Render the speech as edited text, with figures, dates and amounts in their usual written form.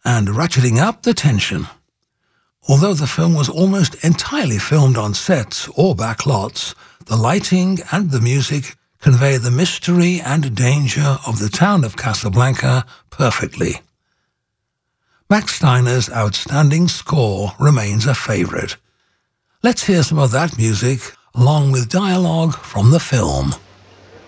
and ratcheting up the tension. Although the film was almost entirely filmed on sets or backlots, the lighting and the music convey the mystery and danger of the town of Casablanca perfectly. Max Steiner's outstanding score remains a favorite. Let's hear some of that music along with dialogue from the film.